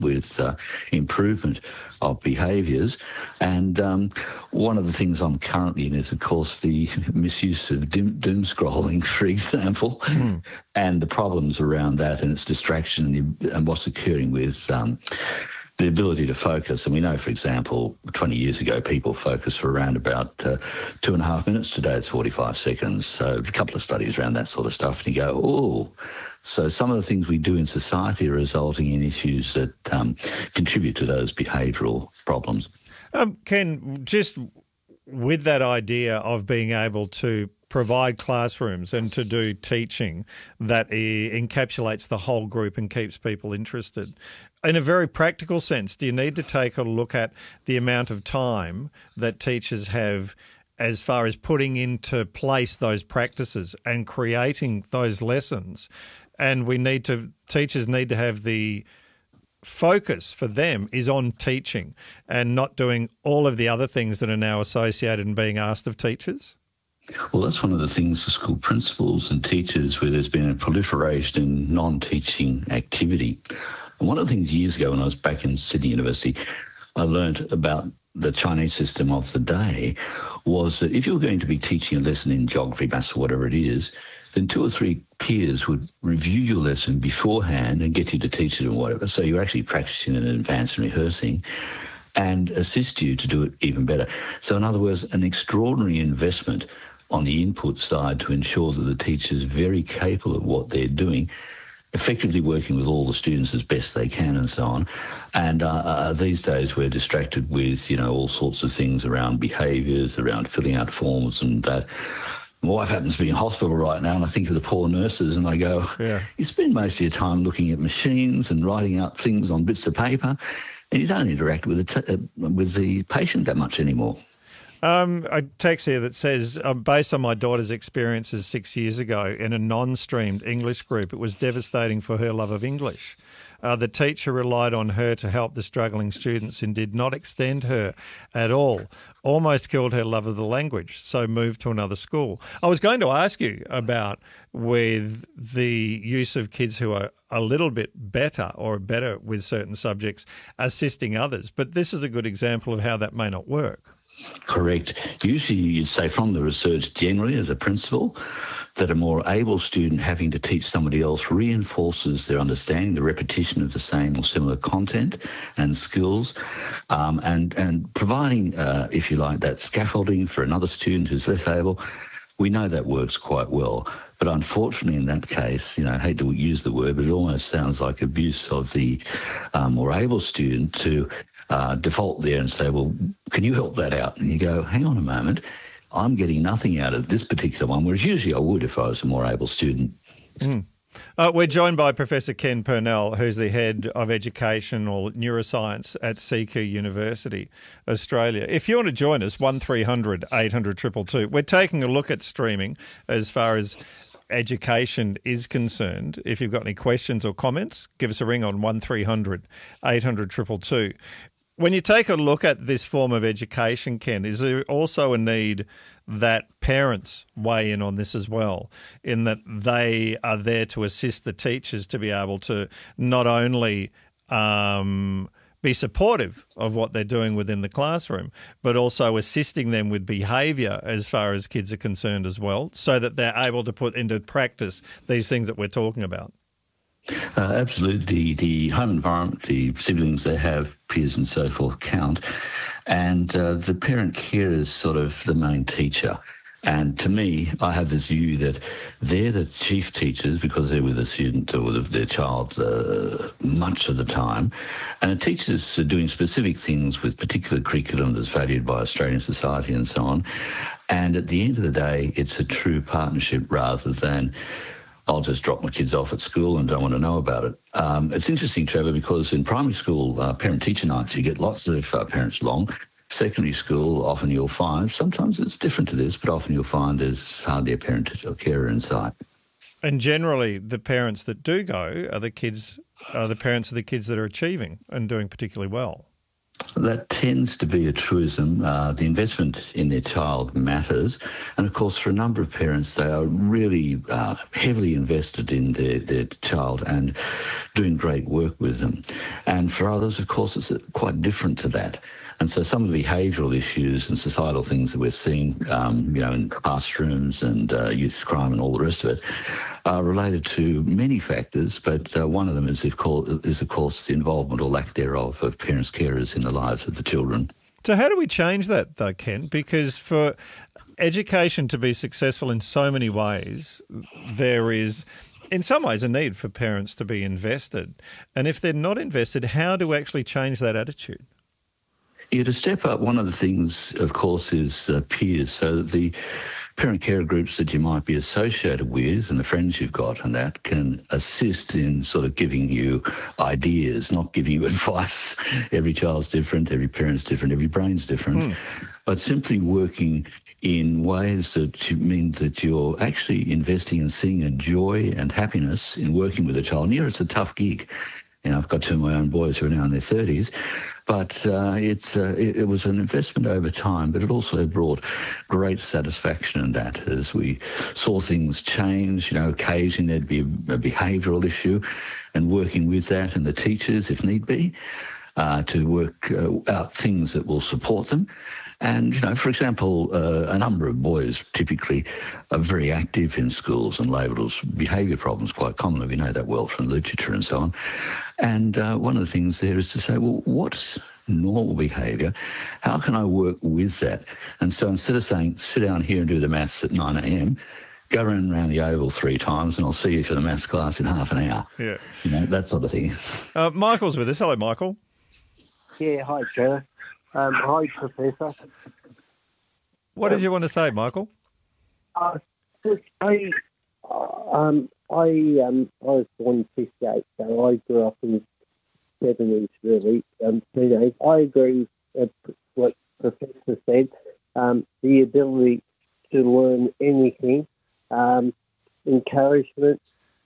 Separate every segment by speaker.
Speaker 1: with improvement of behaviours. And one of the things I'm currently in is, of course, the misuse of doom scrolling, for example, and the problems around that and its distraction and what's occurring with the ability to focus. And we know, for example, 20 years ago, people focused for around about 2.5 minutes. Today it's 45 seconds. So a couple of studies around that sort of stuff. And you go, oh, so some of the things we do in society are resulting in issues that contribute to those behavioural problems.
Speaker 2: Ken, just with that idea of being able to provide classrooms and to do teaching that encapsulates the whole group and keeps people interested, in a very practical sense, do you need to take a look at the amount of time that teachers have as far as putting into place those practices and creating those lessons? And teachers need to have the focus for them is on teaching and not doing all of the other things that are now associated and being asked of teachers?
Speaker 1: Well, that's one of the things for school principals and teachers where there's been a proliferation in non-teaching activity. And one of the things years ago when I was back in Sydney University, I learned about the Chinese system of the day was that if you're going to be teaching a lesson in geography, maths, or whatever it is, then 2 or 3 peers would review your lesson beforehand and get you to teach it and whatever. So you're actually practicing in advance and rehearsing and assist you to do it even better. So in other words, an extraordinary investment on the input side to ensure that the teacher is very capable of what they're doing, effectively working with all the students as best they can and so on. And these days we're distracted with, all sorts of things around behaviours, around filling out forms and that. My wife happens to be in hospital right now, and I think of the poor nurses, and I go, You spend most of your time looking at machines and writing out things on bits of paper, and you don't interact with the patient that much anymore.
Speaker 2: A text here that says, based on my daughter's experiences 6 years ago in a non-streamed English group, it was devastating for her love of English. The teacher relied on her to help the struggling students and did not extend her at all. Almost killed her love of the language, so moved to another school. I was going to ask you about with the use of kids who are a little bit better or better with certain subjects assisting others, but this is a good example of how that may not work.
Speaker 1: Correct. Usually you'd say from the research generally as a principal that a more able student having to teach somebody else reinforces their understanding, the repetition of the same or similar content and skills, and providing, if you like, that scaffolding for another student who's less able. We know that works quite well. But unfortunately, in that case, I hate to use the word, but it almost sounds like abuse of the more able student to default there and say, well, can you help that out? And you go, hang on a moment, I'm getting nothing out of this particular one, whereas usually I would if I was a more able student.
Speaker 2: We're joined by Professor Ken Purnell, who's the Head of Education or Neuroscience at CQ University, Australia. If you want to join us, 1300 800 222. We're taking a look at streaming as far as education is concerned. If you've got any questions or comments, give us a ring on 1300 800 222. When you take a look at this form of education, Ken, is there also a need that parents weigh in on this as well, in that they are there to assist the teachers to be able to not only be supportive of what they're doing within the classroom, but also assisting them with behaviour as far as kids are concerned as well, so that they're able to put into practice these things that we're talking about?
Speaker 1: Absolutely. The home environment, the siblings they have, peers and so forth count. And the parent care is sort of the main teacher. And to me, I have this view that they're the chief teachers because they're with the student or with their child much of the time. And the teachers are doing specific things with particular curriculum that's valued by Australian society and so on. And at the end of the day, it's a true partnership rather than I'll just drop my kids off at school and don't want to know about it. It's interesting, Trevor, because in primary school, parent-teacher nights, you get lots of parents along. Secondary school, often you'll find, sometimes it's different to this, but often you'll find there's hardly a parent or carer in sight.
Speaker 2: And generally, the parents that do go are the parents of the kids that are achieving and doing particularly well.
Speaker 1: That tends to be a truism. The investment in their child matters. And of course, for a number of parents, they are really heavily invested in their child and doing great work with them. And for others, of course, it's quite different to that. And so some of the behavioural issues and societal things that we're seeing, in classrooms and youth crime and all the rest of it, are related to many factors, but one of them is of course, the involvement or lack thereof of parents, carers in the lives of the children.
Speaker 2: So how do we change that, though, Ken? Because for education to be successful in so many ways, there is, in some ways, a need for parents to be invested. And if they're not invested, how do we actually change that attitude?
Speaker 1: Yeah, to step up, one of the things, of course, is peers. So that the parent care groups that you might be associated with and the friends you've got and that can assist in sort of giving you ideas, not giving you advice. Every child's different, every parent's different, every brain's different. But simply working in ways that mean that you're actually investing and seeing a joy and happiness in working with a child. And yeah, it's a tough gig. I've got two of my own boys who are now in their 30s, but it was an investment over time, but it also brought great satisfaction in that as we saw things change. Occasionally there'd be a behavioural issue, and working with that and the teachers, if need be, to work out things that will support them. And, for example, a number of boys typically are very active in schools and labelled as behaviour problems quite commonly. We know that well from literature and so on. And one of the things there is to say, well, what's normal behaviour? How can I work with that? And so instead of saying, sit down here and do the maths at 9 a.m, go around the oval 3 times and I'll see you for the maths class in half an hour.
Speaker 2: Yeah.
Speaker 1: That sort of thing.
Speaker 2: Michael's with us. Hello, Michael.
Speaker 3: Yeah, hi, Trevor. Hi, Professor.
Speaker 2: What did you want to say, Michael?
Speaker 3: I was born in 58, so I grew up in the 70s, really. I agree with what Professor said. The ability to learn anything, encouragement.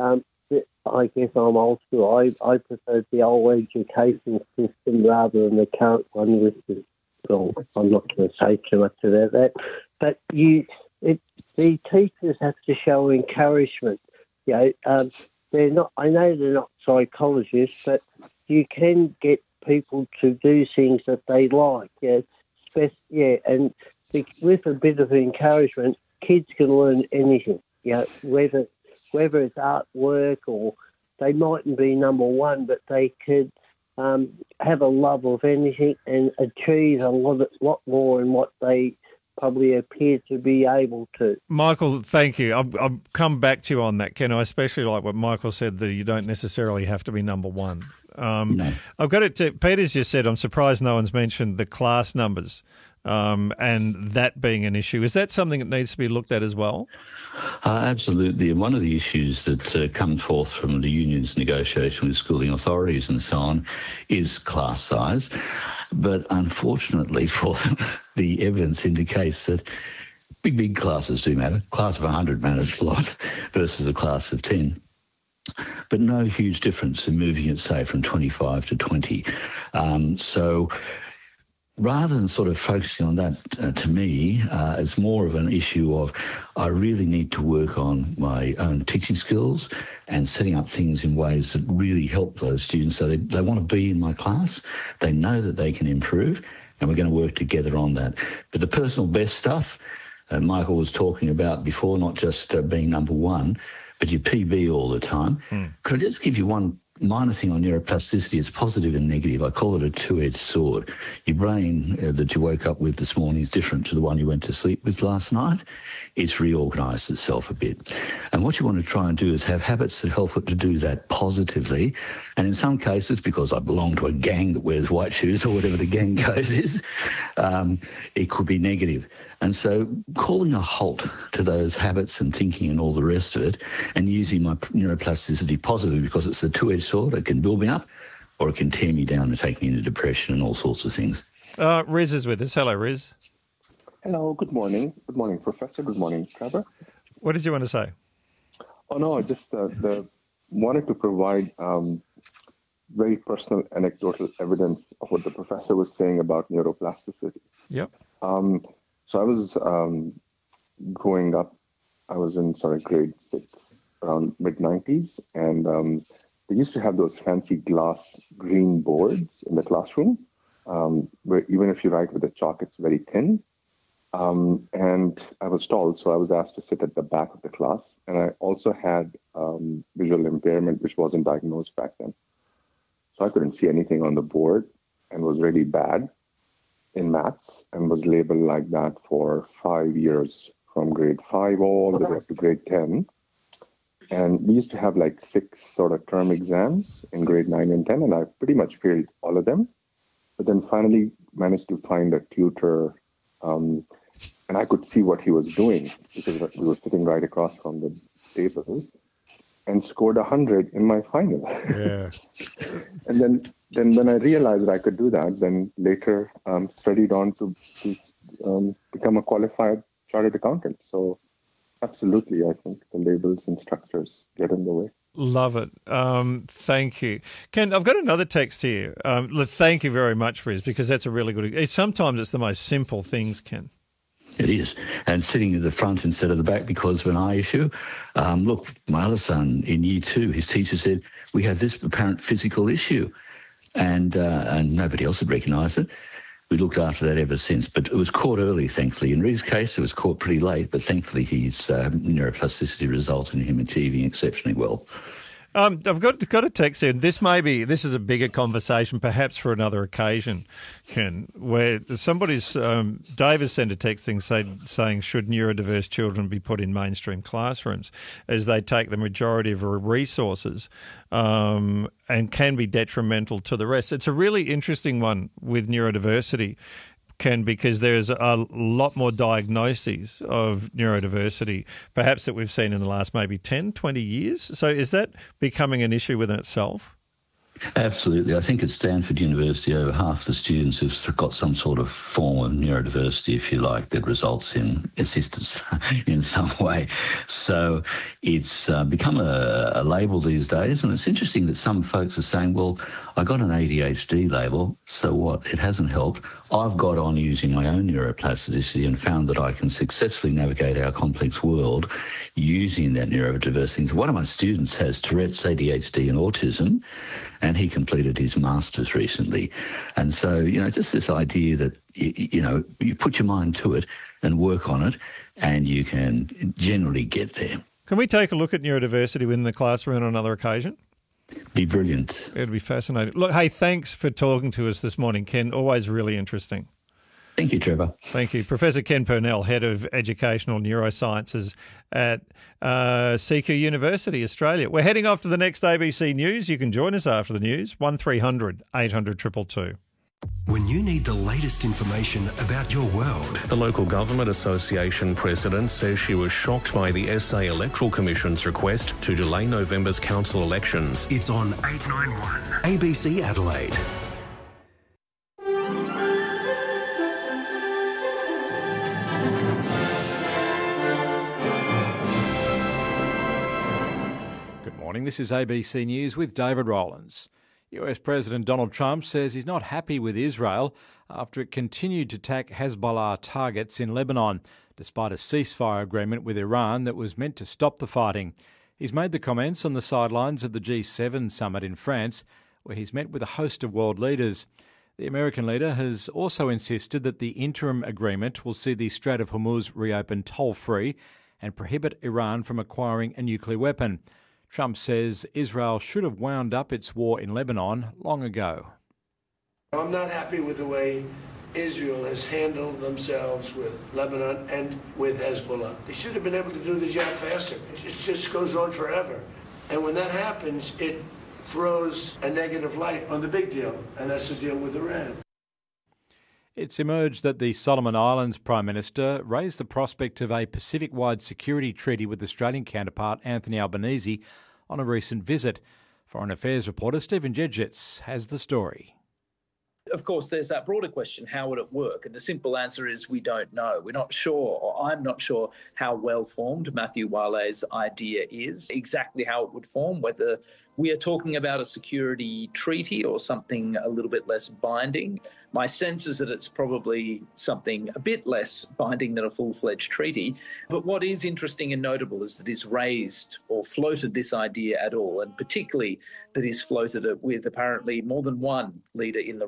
Speaker 3: I guess I'm old school. I prefer the old education system rather than the current one, which is, well, I'm not going to say too much about that. But the teachers have to show encouragement. They're not. I know they're not psychologists, but you can get people to do things that they like. And with a bit of encouragement, kids can learn anything. Whether it's artwork or they mightn't be number one, but they could have a love of anything and achieve a lot more in what they probably appear to be able to.
Speaker 2: Michael, thank you. I'll come back to you on that, Ken. I especially like what Michael said, that you don't necessarily have to be number one.
Speaker 1: No.
Speaker 2: I've got it to, Peter's just said, I'm surprised no one's mentioned the class numbers and that being an issue. Is that something that needs to be looked at as well?
Speaker 1: Absolutely. And one of the issues that come forth from the union's negotiation with schooling authorities and so on is class size. But unfortunately for them, the evidence indicates that big classes do matter. A class of 100 matters a lot versus a class of 10. But no huge difference in moving it, say, from 25 to 20. So rather than sort of focusing on that, to me, it's more of an issue of I really need to work on my own teaching skills and setting up things in ways that really help those students so they want to be in my class. They know that they can improve, and we're going to work together on that. But the personal best stuff Michael was talking about before, not just being number one, but your PB all the time. Could I just give you one minor thing on neuroplasticity? It's positive and negative. I call it a two-edged sword. Your brain that you woke up with this morning is different to the one you went to sleep with last night. It's reorganised itself a bit. And what you want to try and do is have habits that help it to do that positively. And in some cases, because I belong to a gang that wears white shoes or whatever the gang code is, it could be negative. And so calling a halt to those habits and thinking and all the rest of it and using my neuroplasticity positively, because it's the two-edged sword. It can build me up or it can tear me down and take me into depression and all sorts of things.
Speaker 2: Riz is with us. Hello, Riz.
Speaker 4: Hello, good morning. Good morning, Professor. Good morning, Trevor.
Speaker 2: What did you want to say?
Speaker 4: Oh, no, I just wanted to provide very personal anecdotal evidence of what the professor was saying about neuroplasticity.
Speaker 2: Yep.
Speaker 4: So I was growing up, I was in grade 6, around mid-90s, and they used to have those fancy glass green boards in the classroom, where even if you write with a chalk, it's very thin. And I was tall, so I was asked to sit at the back of the class. And I also had visual impairment, which wasn't diagnosed back then. So I couldn't see anything on the board and was really bad in maths and was labeled like that for 5 years, from grade 5 all the way up to grade 10. And we used to have like 6 sort of term exams in grade 9 and 10, and I pretty much failed all of them. But then finally managed to find a tutor, and I could see what he was doing because we were sitting right across from the table, and scored 100 in my final.
Speaker 2: Yeah.
Speaker 4: And then when I realized that I could do that, then later studied on to become a qualified chartered accountant. So absolutely, I think the labels and structures get in the way.
Speaker 2: Love it. Thank you. Ken, I've got another text here. Thank you very much for this, because that's a really good... Sometimes it's the most simple things, Ken.
Speaker 1: It is. And sitting at the front instead of the back because of an eye issue. Look, my other son in year 2, his teacher said, we have this apparent physical issue. And nobody else had recognised it. We looked after that ever since, but it was caught early, thankfully. In Reed's case, it was caught pretty late, but thankfully his neuroplasticity resulted in him achieving exceptionally well.
Speaker 2: I've got a text here. This is a bigger conversation, perhaps for another occasion, Ken, where somebody's Dave has sent a text thing saying should neurodiverse children be put in mainstream classrooms as they take the majority of resources and can be detrimental to the rest. It's a really interesting one with neurodiversity, Ken, because there's a lot more diagnoses of neurodiversity, perhaps that we've seen in the last maybe 10, 20 years. So is that becoming an issue within itself?
Speaker 1: Absolutely. I think at Stanford University, over half the students have got some sort of form of neurodiversity, if you like, that results in assistance in some way. So it's become a label these days. And it's interesting that some folks are saying, well, I got an ADHD label, so what? It hasn't helped. I've got on using my own neuroplasticity and found that I can successfully navigate our complex world using that neurodiversity. So one of my students has Tourette's, ADHD and autism, and he completed his master's recently. And so, just this idea that, you put your mind to it and work on it and you can generally get there.
Speaker 2: Can we take a look at neurodiversity within the classroom on another occasion?
Speaker 1: Be brilliant.
Speaker 2: It'd be fascinating. Look, hey, thanks for talking to us this morning, Ken. Always really interesting.
Speaker 1: Thank you, Trevor.
Speaker 2: Thank you. Professor Ken Purnell, Head of Educational Neurosciences at CQ University, Australia. We're heading off to the next ABC News. You can join us after the news, 1300 800 222.
Speaker 5: When you need the latest information about your world.
Speaker 6: The Local Government Association president says she was shocked by the SA Electoral Commission's request to delay November's council elections.
Speaker 5: It's on 891 ABC Adelaide.
Speaker 7: Good morning, this is ABC News with David Rowlands. US President Donald Trump says he's not happy with Israel after it continued to attack Hezbollah targets in Lebanon, despite a ceasefire agreement with Iran that was meant to stop the fighting. He's made the comments on the sidelines of the G7 summit in France, where he's met with a host of world leaders. The American leader has also insisted that the interim agreement will see the Strait of Hormuz reopened toll-free and prohibit Iran from acquiring a nuclear weapon. Trump says Israel should have wound up its war in Lebanon long ago.
Speaker 8: I'm not happy with the way Israel has handled themselves with Lebanon and with Hezbollah. They should have been able to do the job faster. It just goes on forever. And when that happens, it throws a negative light on the big deal, and that's the deal with Iran.
Speaker 7: It's emerged that the Solomon Islands Prime Minister raised the prospect of a Pacific-wide security treaty with Australian counterpart Anthony Albanese on a recent visit. Foreign Affairs reporter Stephen Jedgetz has the story.
Speaker 9: Of course, there's that broader question, how would it work? And the simple answer is we don't know. We're not sure, or I'm not sure how well-formed Matthew Wale's idea is, exactly how it would form, whether we are talking about a security treaty or something a little bit less binding. My sense is that it's probably something a bit less binding than a full-fledged treaty. But what is interesting and notable is that he's raised or floated this idea at all, and particularly that he's floated it with apparently more than one leader in the